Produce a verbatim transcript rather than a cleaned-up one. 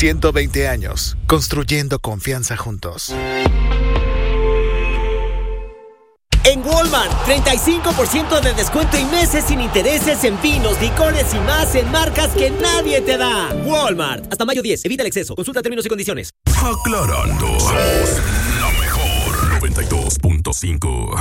ciento veinte años, construyendo confianza juntos. En Walmart, treinta y cinco por ciento de descuento y meses sin intereses en vinos, licores y más en marcas que nadie te da. Walmart, hasta mayo diez, evita el exceso, consulta términos y condiciones. Aclarando, somos la mejor noventa y dos punto cinco.